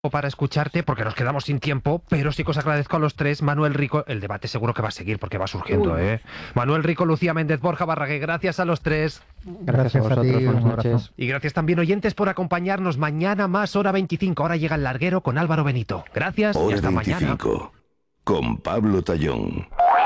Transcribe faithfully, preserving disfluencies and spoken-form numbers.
para escucharte porque nos quedamos sin tiempo, pero sí que os agradezco a los tres. Manuel Rico, el debate seguro que va a seguir porque va surgiendo, Uy. ¿eh? Manuel Rico, Lucía Méndez, Borja Barragué, gracias a los tres. Gracias, Gracias a a vosotros, ti, buenas un noches. abrazo. Y gracias también, oyentes, por acompañarnos. Mañana más hora veinticinco. Ahora llega el larguero con Álvaro Benito. Gracias y Hora hasta mañana. veinticinco, con Pablo Tallón.